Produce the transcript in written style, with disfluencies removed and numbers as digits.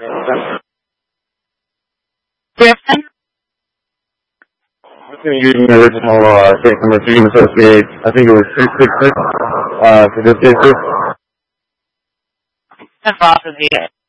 Griffin? I'm going to use the original case number 3 associate. I think it was 666 for this case. That's off of the